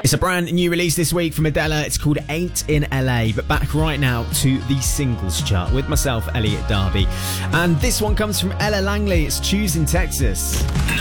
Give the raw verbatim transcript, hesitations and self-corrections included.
It's a brand new release this week from Adela. It's called Ain't in L A. But back right now to the singles chart with myself, Elliot Darby. And this one comes from Ella Langley. It's Choosing Texas.